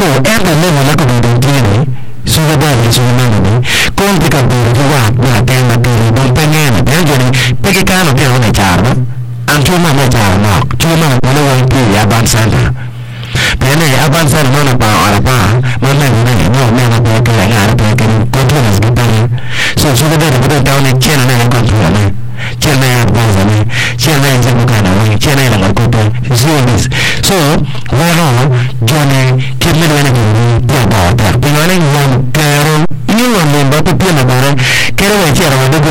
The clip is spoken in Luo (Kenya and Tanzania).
so every level la ko do tiene so da so mano complica per la tema di non penene perché cano che non è chiaro anche ma non è chiaro no cioè ma non vuoi più avanzare bene avanzare non è pa ma non è perché la perché controlla sbagliare so vedere da una cena nella controlla cena è avanzare cena è giocare cena è la colpa so bueno giorni